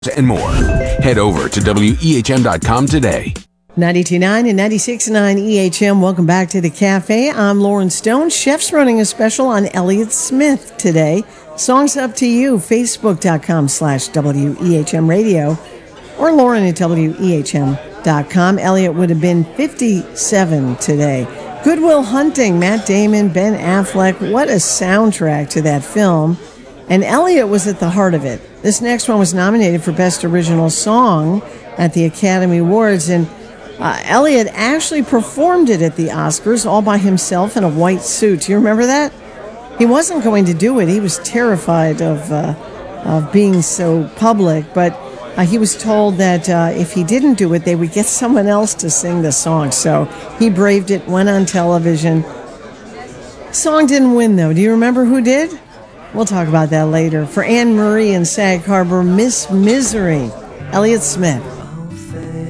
and more. Head over to WEHM.com today. 92.9 and 96.9 EHM. Welcome back to the cafe. I'm Lauren Stone. Chef's running a special on Elliott Smith today. Songs Up to You, Facebook.com/WEHM radio or Lauren at WEHM.com. Elliott would have been 57 today. Good Will Hunting, Matt Damon, Ben Affleck. What a soundtrack to that film. And Elliott was at the heart of it. This next one was nominated for Best Original Song at the Academy Awards, and Elliott actually performed it at the Oscars all by himself in a white suit. Do you remember that? He wasn't going to do it. He was terrified of being so public, but he was told that if he didn't do it, they would get someone else to sing the song. So he braved it, went on television. Song didn't win, though. Do you remember who did? We'll talk about that later. For Anne Marie in Sag Harbor, Miss Misery, Elliott Smith.